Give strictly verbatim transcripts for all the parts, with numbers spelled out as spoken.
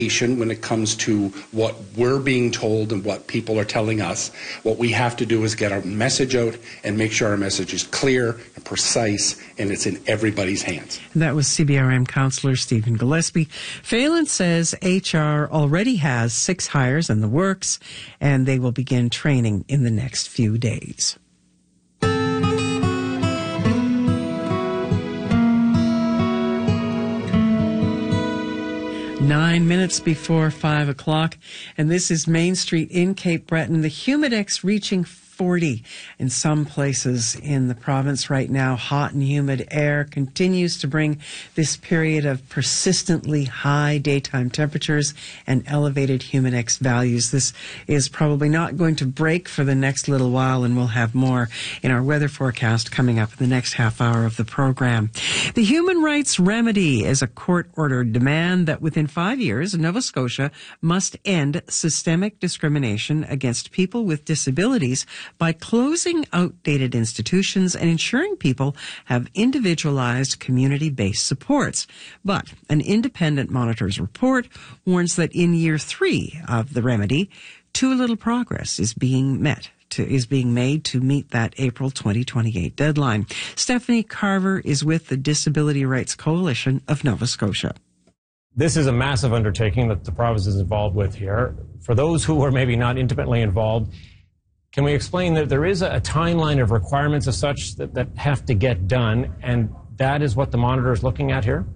when it comes to what we're being told and what people are telling us. What we have to do is get our message out and make sure our message is clear and precise and it's in everybody's hands. That was C B R M Councillor Stephen Gillespie. Phelan says H R already has six hires in the works and they will begin training in the next few days. Nine minutes before five o'clock, and this is Main Street in Cape Breton. The Humidex reaching forty in some places in the province right now. Hot and humid air continues to bring this period of persistently high daytime temperatures and elevated Humidex values. This is probably not going to break for the next little while, and we'll have more in our weather forecast coming up in the next half hour of the program. The Human Rights Remedy is a court-ordered demand that within five years, Nova Scotia must end systemic discrimination against people with disabilities by closing outdated institutions and ensuring people have individualized community-based supports. But an independent monitor's report warns that in year three of the remedy, too little progress is being met. To, is being made to meet that April twenty twenty-eight deadline. Stephanie Carver is with the Disability Rights Coalition of Nova Scotia. This is a massive undertaking that the province is involved with here. For those who are maybe not intimately involved, can we explain that there is a timeline of requirements as such that, that have to get done, and that is what the monitor is looking at here?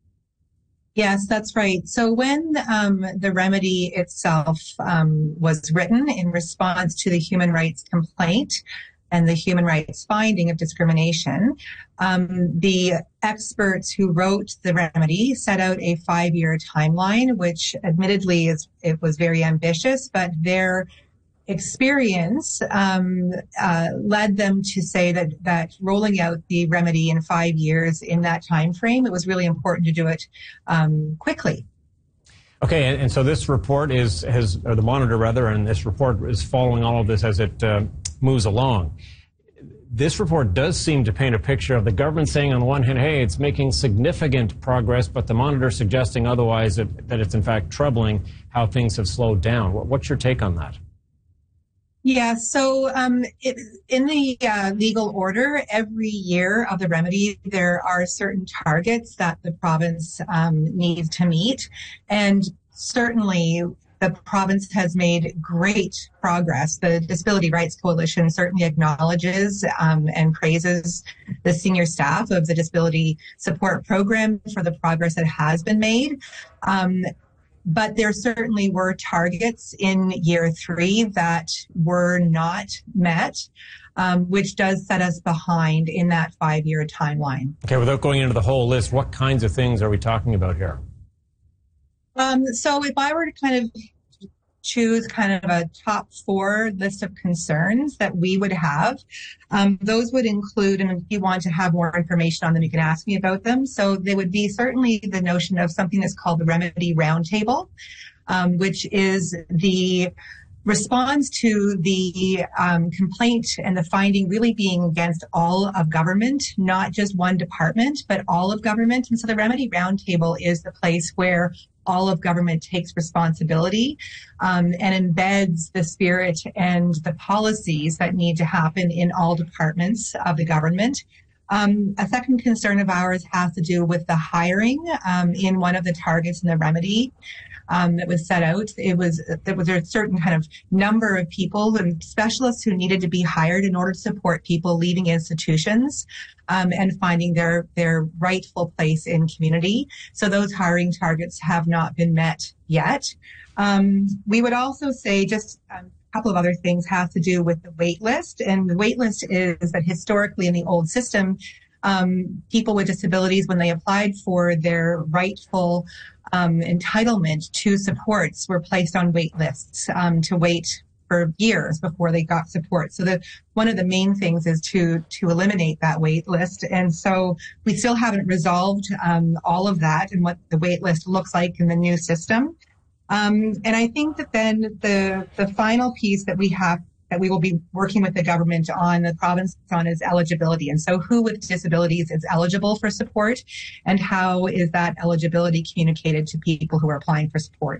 Yes, that's right. So when um, the remedy itself um, was written in response to the human rights complaint and the human rights finding of discrimination, um, the experts who wrote the remedy set out a five-year timeline, which admittedly is it was very ambitious, but their experience um, uh, led them to say that that rolling out the remedy in five years in that time frame, it was really important to do it um, quickly. Okay, and, and so this report is has, or the monitor rather, and this report is following all of this as it uh, moves along. This report does seem to paint a picture of the government saying on the one hand, hey, it's making significant progress, but the monitor suggesting otherwise, that, that it's in fact troubling how things have slowed down. What, what's your take on that? Yeah, so um, it, in the uh, legal order, every year of the remedy, there are certain targets that the province um, needs to meet. And certainly the province has made great progress. The Disability Rights Coalition certainly acknowledges um, and praises the senior staff of the Disability Support Program for the progress that has been made. Um, But there certainly were targets in year three that were not met, um, which does set us behind in that five-year timeline. Okay, without going into the whole list, what kinds of things are we talking about here? Um, so if I were to kind of choose kind of a top four list of concerns that we would have, um, those would include, and if you want to have more information on them, you can ask me about them. So they would be certainly the notion of something that's called the Remedy Roundtable, um, which is the response to the um, complaint and the finding really being against all of government, not just one department, but all of government. And so the Remedy Roundtable is the place where all of government takes responsibility um, and embeds the spirit and the policies that need to happen in all departments of the government. Um, a second concern of ours has to do with the hiring um, in one of the targets in the remedy. Um, that was set out. It was there was a certain kind of number of people and specialists who needed to be hired in order to support people leaving institutions um, and finding their their rightful place in community. So those hiring targets have not been met yet. Um, we would also say just um, a couple of other things have to do with the wait list, and the wait list is that historically in the old system, um, people with disabilities, when they applied for their rightful Um, entitlement to supports, were placed on wait lists um, to wait for years before they got support. So the one of the main things is to to eliminate that wait list. And so we still haven't resolved um, all of that and what the wait list looks like in the new system. Um, and I think that then the the final piece that we have that we will be working with the government on, the province on, is eligibility. And so who with disabilities is eligible for support, and how is that eligibility communicated to people who are applying for support?